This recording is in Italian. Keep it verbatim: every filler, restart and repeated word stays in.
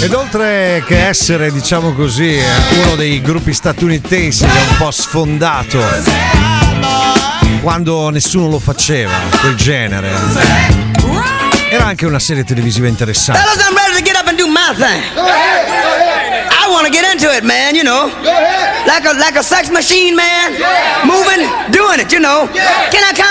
Ed oltre che essere, diciamo così, uno dei gruppi statunitensi che è un po' sfondato quando nessuno lo faceva, quel genere, era anche una serie televisiva interessante. Fellas, I'm ready to get up and do my thing. I want to get into it, man, you know. Like a like a sex machine, man. Moving, doing it, you know. Can I